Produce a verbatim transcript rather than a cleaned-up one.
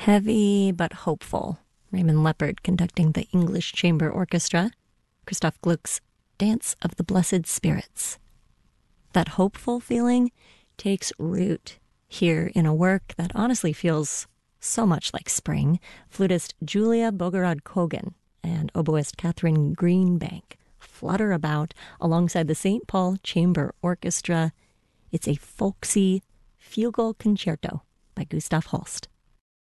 Heavy but hopeful. Raymond Leppard conducting the English Chamber Orchestra. Christoph Gluck's Dance of the Blessed Spirits. That hopeful feeling takes root here in a work that honestly feels so much like spring. Flutist Julia Bogorod-Kogan and oboist Catherine Greenbank flutter about alongside the Saint Paul Chamber Orchestra. It's a folksy fugal concerto by Gustav Holst.